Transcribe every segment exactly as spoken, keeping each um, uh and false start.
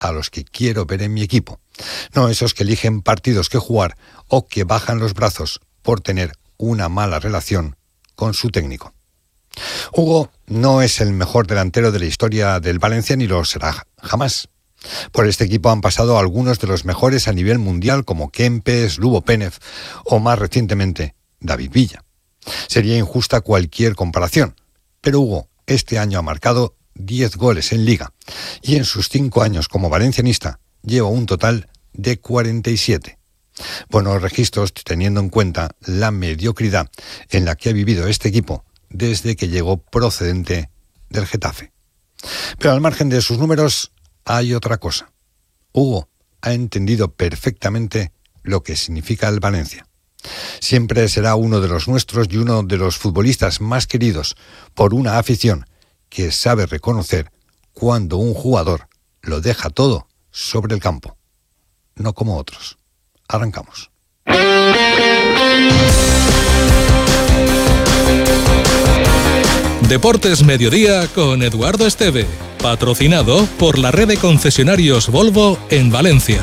a los que quiero ver en mi equipo, no esos que eligen partidos que jugar o que bajan los brazos por tener una mala relación con su técnico. Hugo no es el mejor delantero de la historia del Valencia ni lo será jamás. Por este equipo han pasado algunos de los mejores a nivel mundial como Kempes, Lubo Pénez o más recientemente David Villa. Sería injusta cualquier comparación, pero Hugo este año ha marcado diez goles en Liga y en sus cinco años como valencianista lleva un total de cuarenta y siete. Buenos registros teniendo en cuenta la mediocridad en la que ha vivido este equipo desde que llegó procedente del Getafe. Pero al margen de sus números hay otra cosa. Hugo ha entendido perfectamente lo que significa el Valencia. Siempre será uno de los nuestros y uno de los futbolistas más queridos por una afición que sabe reconocer cuando un jugador lo deja todo sobre el campo, no como otros. Arrancamos. Deportes Mediodía con Eduardo Esteve, patrocinado por la red de concesionarios Volvo en Valencia.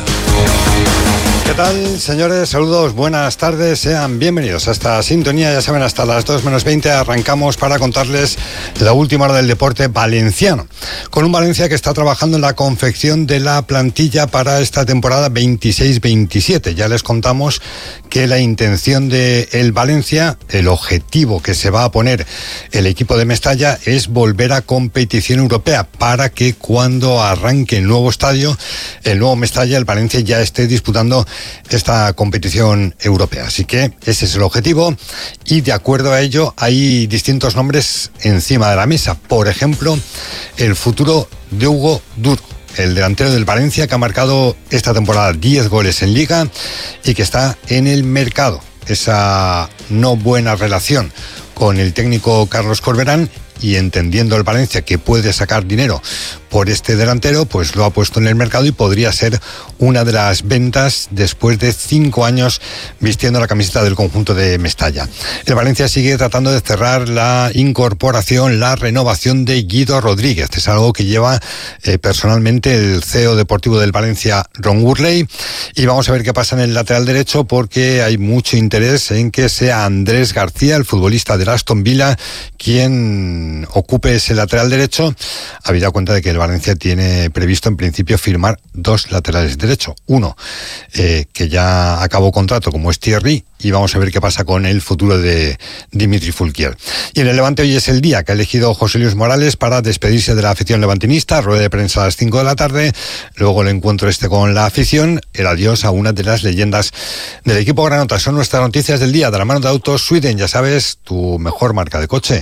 ¿Qué tal, señores? Saludos, buenas tardes, sean bienvenidos a esta sintonía. Ya saben, hasta las dos menos veinte arrancamos para contarles la última hora del deporte valenciano, con un Valencia que está trabajando en la confección de la plantilla para esta temporada veintiséis veintisiete. Ya les contamos que la intención de el Valencia, el objetivo que se va a poner el equipo de Mestalla es volver a competición europea para que cuando arranque el nuevo estadio, el nuevo Mestalla, el Valencia ya esté disputando esta competición europea. Así que ese es el objetivo y de acuerdo a ello hay distintos nombres encima de la mesa. Por ejemplo, el futuro de Hugo Duro, el delantero del Valencia que ha marcado esta temporada diez goles en Liga y que está en el mercado. Esa no buena relación con el técnico Carlos Corberán y entendiendo el Valencia que puede sacar dinero por este delantero, pues lo ha puesto en el mercado y podría ser una de las ventas después de cinco años vistiendo la camiseta del conjunto de Mestalla. El Valencia sigue tratando de cerrar la incorporación, la renovación de Guido Rodríguez. Es algo que lleva eh, personalmente el C E O deportivo del Valencia, Ron Gurley, y vamos a ver qué pasa en el lateral derecho porque hay mucho interés en que sea Andrés García, el futbolista del Aston Villa, quien ocupe ese lateral derecho, habida cuenta de que el Valencia tiene previsto en principio firmar dos laterales derecho. Uno eh, que ya acabó contrato, como es Thierry, y vamos a ver qué pasa con el futuro de Dimitri Fulquier. Y en el Levante hoy es el día que ha elegido José Luis Morales para despedirse de la afición levantinista, rueda de prensa a las cinco de la tarde, luego el encuentro este con la afición, el adiós a una de las leyendas del equipo granota. Son nuestras noticias del día de la mano de Autos Sweden. Ya sabes, tu mejor marca de coche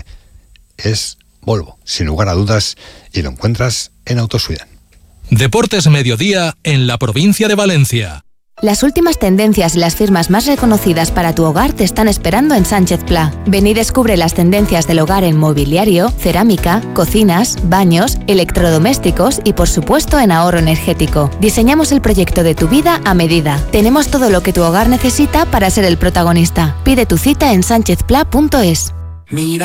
es Volvo, sin lugar a dudas, y lo encuentras en Autos Sweden. Deportes Mediodía en la provincia de Valencia. Las últimas tendencias y las firmas más reconocidas para tu hogar te están esperando en Sánchez Pla. Ven y descubre las tendencias del hogar en mobiliario, cerámica, cocinas, baños, electrodomésticos y por supuesto en ahorro energético. Diseñamos el proyecto de tu vida a medida. Tenemos todo lo que tu hogar necesita para ser el protagonista. Pide tu cita en sánchez pla punto es. Mira